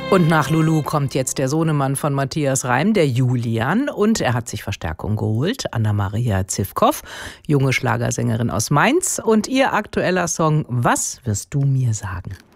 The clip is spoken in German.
Und nach Lulu kommt jetzt der Sohnemann von Matthias Reim, der Julian. Und er hat sich Verstärkung geholt. Anna-Maria Zivkow, junge Schlagersängerin aus Mainz. Und ihr aktueller Song "Was wirst du mir sagen?"